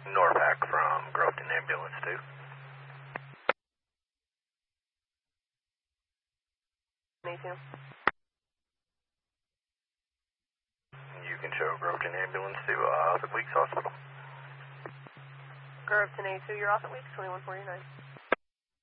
Norpac from Groveton Ambulance 2. A2. You can show Groveton Ambulance 2 off at Weeks Hospital. Groveton A2, you're off at Weeks, 2149.